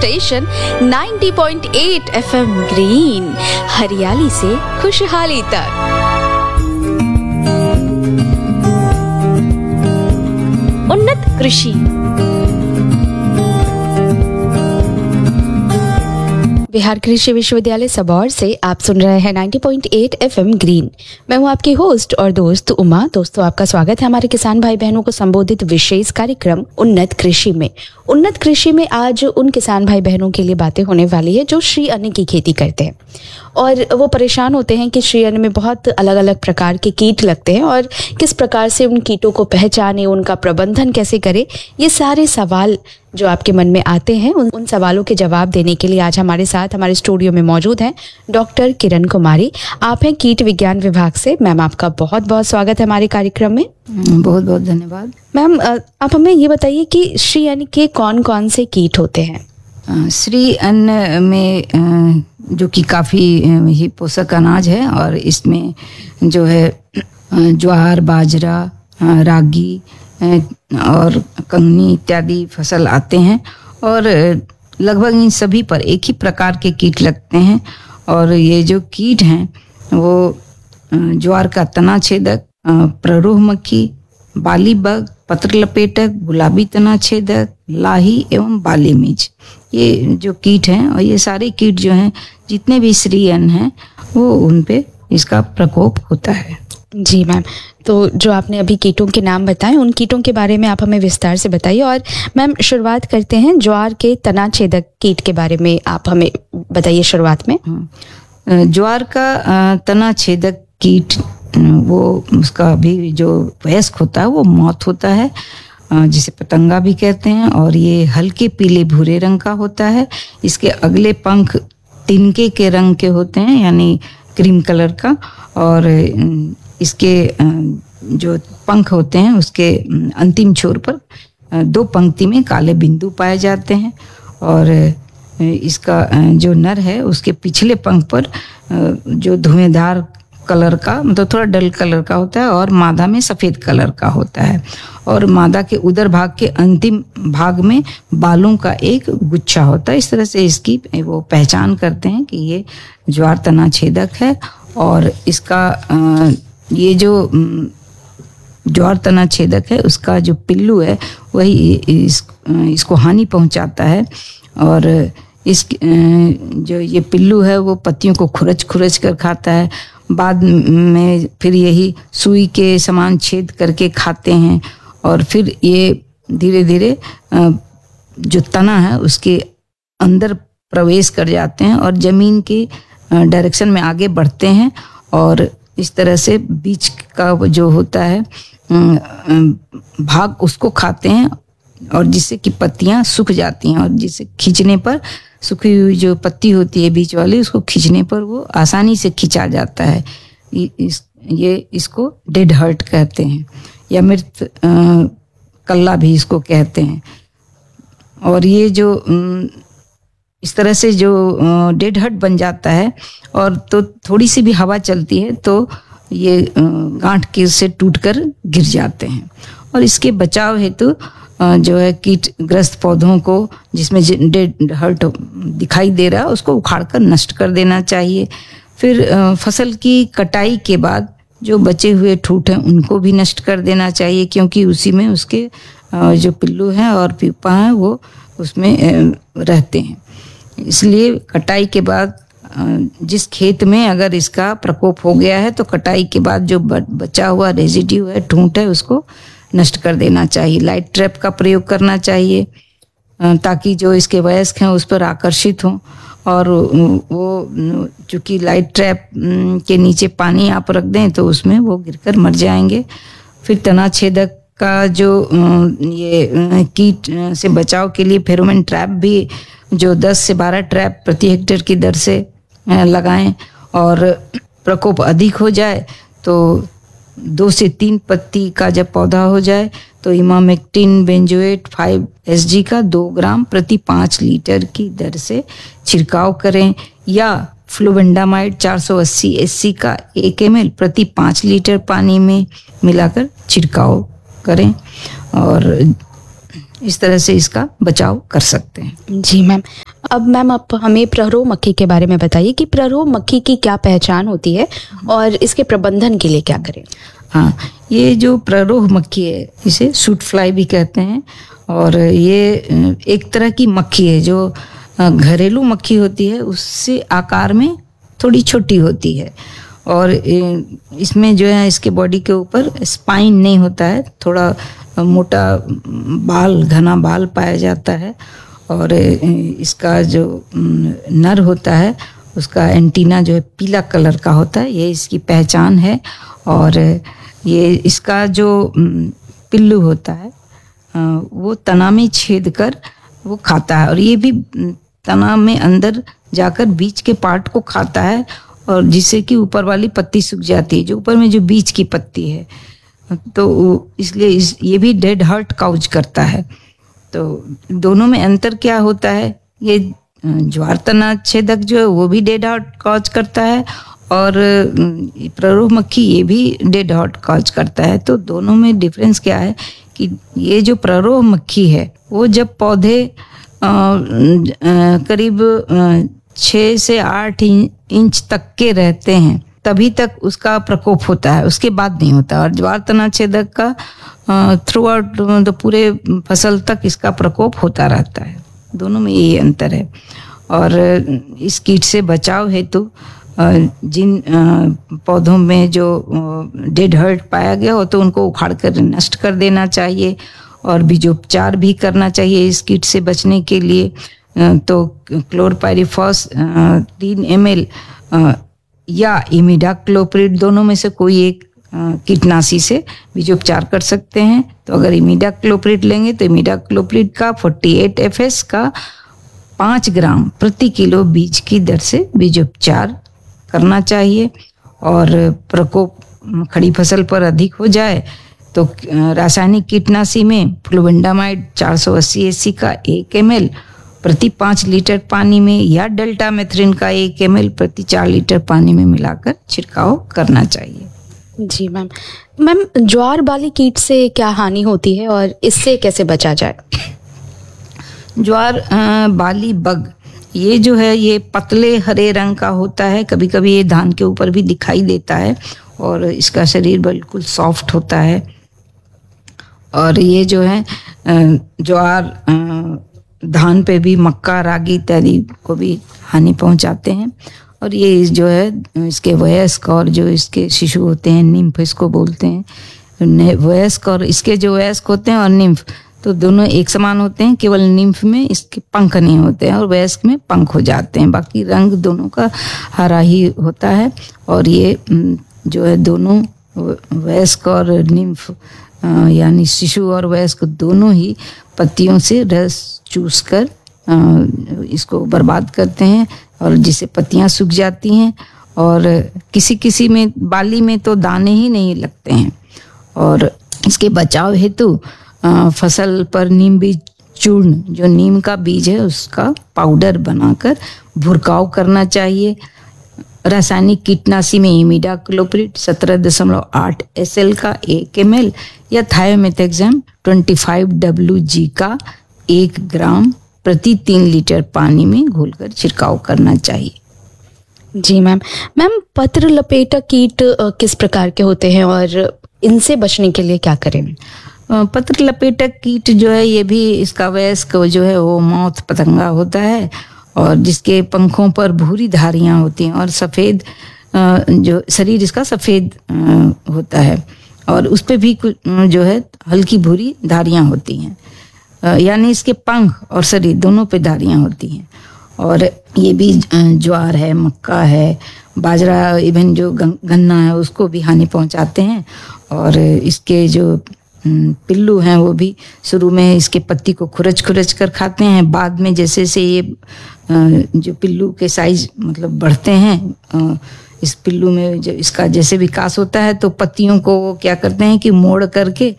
Station 90.8 FM green, हरियाली से खुशहाली तक। उन्नत कृषि। बिहार कृषि विश्वविद्यालय सबौर से आप सुन रहे हैं 90.8 FM ग्रीन। मैं हूं आपकी होस्ट और दोस्त उमा। दोस्तों, आपका स्वागत है हमारे किसान भाई बहनों को संबोधित विशेष कार्यक्रम उन्नत कृषि में। उन्नत कृषि में आज उन किसान भाई बहनों के लिए बातें होने वाली है जो श्री अन्न की खेती करते हैं और वो परेशान होते हैं कि श्री अन्न में बहुत अलग अलग प्रकार के कीट लगते हैं और किस प्रकार से उन कीटों को पहचाने, उनका प्रबंधन कैसे करें। ये सारे सवाल जो आपके मन में आते हैं उन सवालों के जवाब देने के लिए आज हमारे साथ हमारे स्टूडियो में मौजूद हैं डॉक्टर किरण कुमारी। आप हैं कीट विज्ञान विभाग से। मैम, आपका बहुत बहुत स्वागत है हमारे कार्यक्रम में। बहुत बहुत धन्यवाद। मैम, आप हमें ये बताइए कि श्री अन्न के कौन कौन से कीट होते हैं? श्री अन्न में जो कि काफ़ी ही पोषक अनाज है और इसमें जो है ज्वार, बाजरा, रागी और कंगनी इत्यादि फसल आते हैं और लगभग इन सभी पर एक ही प्रकार के कीट लगते हैं। और ये जो कीट हैं वो ज्वार का तना छेदक, प्ररोह मक्खी, बाली बग, पत्र लपेटक, गुलाबी तना छेदक, लाही एवं बाली मिर्च, ये जो कीट हैं और ये सारे कीट जो हैं जितने भी श्री अन्न हैं वो उन पे इसका प्रकोप होता है। जी मैम, तो जो आपने अभी कीटों के नाम बताए उन कीटों के बारे में आप हमें विस्तार से बताइए। और मैम, शुरुआत करते हैं ज्वार के तना छेदक कीट के बारे में, आप हमें बताइए शुरुआत में। ज्वार का तना छेदक कीट वो उसका भी जो वयस्क होता है वो मौत होता है, जिसे पतंगा भी कहते हैं, और ये हल्के पीले भूरे रंग का होता है। इसके अगले पंख तिनके के रंग के होते हैं, यानी क्रीम कलर का, और इसके जो पंख होते हैं उसके अंतिम छोर पर दो पंक्ति में काले बिंदु पाए जाते हैं। और इसका जो नर है उसके पिछले पंख पर जो धुएंधार कलर का, मतलब थोड़ा डल कलर का होता है, और मादा में सफेद कलर का होता है। और मादा के उदर भाग के अंतिम भाग में बालों का एक गुच्छा होता है। इस तरह से इसकी वो पहचान करते हैं कि ये ज्वार तना छेदक है। और इसका ये जो ज्वार तना छेदक है उसका जो पिल्लू है वही इसको हानि पहुंचाता है। और इस जो ये पिल्लू है वो पत्तियों को खुरच कर खाता है। बाद में फिर यही सुई के समान छेद करके खाते हैं और फिर ये धीरे धीरे जो तना है उसके अंदर प्रवेश कर जाते हैं और जमीन के डायरेक्शन में आगे बढ़ते हैं। और इस तरह से बीच का जो होता है भाग उसको खाते हैं, और जिससे कि पत्तियां सूख जाती हैं, और जिसे खींचने पर सूखी हुई जो पत्ती होती है बीच वाली उसको खींचने पर वो आसानी से खींचा जाता है। इसको डेड हर्ट कहते हैं या मृत कल्ला भी इसको कहते हैं। और ये जो इस तरह से जो डेड हर्ट बन जाता है और तो थोड़ी सी भी हवा चलती है तो ये गांठ के से टूटकर गिर जाते हैं। और इसके बचाव हेतु जो है कीटग्रस्त पौधों को जिसमें डेड हर्ट दिखाई दे रहा है उसको उखाड़कर नष्ट कर देना चाहिए। फिर फसल की कटाई के बाद जो बचे हुए ठूंठ हैं उनको भी नष्ट कर देना चाहिए, क्योंकि उसी में उसके जो पिल्लू हैं और प्यूपा हैं वो उसमें रहते हैं। इसलिए कटाई के बाद जिस खेत में अगर इसका प्रकोप हो गया है तो कटाई के बाद जो बचा हुआ रेजिड्यू है, ठूंठ है, उसको नष्ट कर देना चाहिए। लाइट ट्रैप का प्रयोग करना चाहिए ताकि जो इसके वयस्क हैं उस पर आकर्षित हों। और वो चूंकि लाइट ट्रैप के नीचे पानी आप रख दें तो उसमें वो गिरकर मर जाएंगे। फिर तना छेदक का जो ये कीट से बचाव के लिए फेरोमोन ट्रैप भी जो 10 से 12 ट्रैप प्रति हेक्टेयर की दर से लगाएं। और प्रकोप अधिक हो जाए तो 2 से 3 पत्ती का जब पौधा हो जाए तो इमामेक्टिन बेंजोएट 5 SG का 2 ग्राम प्रति 5 लीटर की दर से छिड़काव करें, या फ्लुवेंडामाइड 480 SC का 1 ml प्रति 5 लीटर पानी में मिलाकर छिड़काव करें। और इस तरह से इसका बचाव कर सकते हैं। जी मैम, अब मैम आप हमें प्ररोह मक्खी के बारे में बताइए कि प्ररोह मक्खी की क्या पहचान होती है और इसके प्रबंधन के लिए क्या करें। हाँ, ये जो प्ररोह मक्खी है इसे सूट फ्लाई भी कहते हैं और ये एक तरह की मक्खी है जो घरेलू मक्खी होती है उससे आकार में थोड़ी छोटी होती है और इसमें जो है इसके बॉडी के ऊपर स्पाइन नहीं होता है, थोड़ा मोटा बाल, घना बाल पाया जाता है और इसका जो नर होता है उसका एंटीना जो है पीला कलर का होता है, ये इसकी पहचान है। और ये इसका जो पिल्लू होता है वो तना में छेद कर वो खाता है और ये भी तना में अंदर जाकर बीच के पार्ट को खाता है और जिससे कि ऊपर वाली पत्ती सूख जाती है, जो ऊपर में जो बीच की पत्ती है, तो इसलिए ये भी डेड हार्ट काउज करता है। तो दोनों में अंतर क्या होता है, ये ज्वार तना छेदक जो है वो भी डेड हार्ट काउज करता है और प्ररोह मक्खी ये भी डेड हार्ट काउज करता है। तो दोनों में डिफरेंस क्या है कि ये जो प्ररोह मक्खी है वो जब पौधे करीब 6 से 8 इंच तक के रहते हैं तभी तक उसका प्रकोप होता है, उसके बाद नहीं होता। और ज्वार तना छेदक का थ्रू आउट तो पूरे फसल तक इसका प्रकोप होता रहता है। दोनों में यही अंतर है। और इस कीट से बचाव हेतु जिन पौधों में जो डेड हार्ट पाया गया हो तो उनको उखाड़ कर नष्ट कर देना चाहिए और बीजोपचार भी करना चाहिए इस कीट से बचने के लिए। तो क्लोरपाइरिफॉस 3 ml या इमिडाक्लोप्रिड दोनों में से कोई एक कीटनाशी से बीजोपचार कर सकते हैं। तो अगर इमिडाक्लोप्रिड लेंगे तो इमिडाक्लोप्रिड का 48 FS का 5 ग्राम प्रति किलो बीज की दर से बीजोपचार करना चाहिए। और प्रकोप खड़ी फसल पर अधिक हो जाए तो रासायनिक कीटनाशी में फ्लुवेंडामाइड 480 SC का 1 ml प्रति 5 लीटर पानी में या डेल्टा मेथ्रिन का 1 ml प्रति 4 लीटर पानी में मिलाकर छिड़काव करना चाहिए। जी मैम ज्वार बाली कीट से क्या हानि होती है और इससे कैसे बचा जाए? ज्वार बाली बग ये जो है ये पतले हरे रंग का होता है, कभी कभी ये धान के ऊपर भी दिखाई देता है और इसका शरीर बिल्कुल सॉफ्ट होता है। और ये जो है ज्वार धान पे भी, मक्का, रागी इत्यादि को भी हानि पहुंचाते हैं। और ये जो है इसके वयस्क और जो इसके शिशु होते हैं, निम्फ इसको बोलते हैं, वयस्क और इसके जो वयस्क होते हैं और निम्फ तो दोनों एक समान होते हैं, केवल निम्फ में इसके पंख नहीं होते हैं और वयस्क में पंख हो जाते हैं, बाकी रंग दोनों का हरा ही होता है। और ये जो है दोनों वयस्क और निम्फ यानी शिशु और वयस्क दोनों ही पत्तियों से रस चूसकर इसको बर्बाद करते हैं और जिससे पत्तियां सूख जाती हैं और किसी किसी में बाली में तो दाने ही नहीं लगते हैं। और इसके बचाव हेतु फसल पर नीम बीज चूर्ण, जो नीम का बीज है उसका पाउडर बनाकर भुरकाव करना चाहिए। रासायनिक कीटनाशी में इमिडाक्लोप्रिड 17.8 SL का 1 ml या थायोमेथाक्साम 25 WG का 1 ग्राम प्रति 3 लीटर पानी में घोलकर छिड़काव करना चाहिए। जी मैम पत्र लपेटक कीट किस प्रकार के होते हैं और इनसे बचने के लिए क्या करें? पत्र लपेटक कीट जो है ये भी इसका वयस्क जो है वो मौत पतंगा होता है और जिसके पंखों पर भूरी धारियां होती हैं और सफ़ेद जो शरीर इसका सफ़ेद होता है और उस पे भी जो है हल्की भूरी धारियां होती हैं, यानी इसके पंख और शरीर दोनों पे धारियां होती हैं। और ये भी ज्वार है, मक्का है, बाजरा, इवन जो गन्ना है उसको भी हानि पहुंचाते हैं। और इसके जो पिल्लू हैं वो भी शुरू में इसके पत्ती को खुरच कर खाते हैं, बाद में जैसे जैसे ये जो पिल्लू के साइज मतलब बढ़ते हैं, इस पिल्लू में जो इसका जैसे विकास होता है तो पत्तियों को वो क्या करते हैं कि मोड़ करके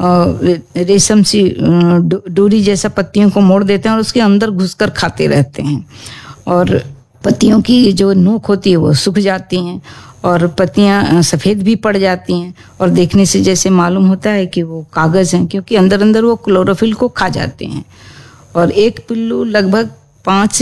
रेशम सी डोरी जैसा पत्तियों को मोड़ देते हैं और उसके अंदर घुसकर खाते रहते हैं और पत्तियों की जो नोक होती है वो सूख जाती हैं और पत्तियां सफ़ेद भी पड़ जाती हैं और देखने से जैसे मालूम होता है कि वो कागज़ हैं, क्योंकि अंदर अंदर वो क्लोरोफिल को खा जाते हैं। और एक पिल्लू लगभग 5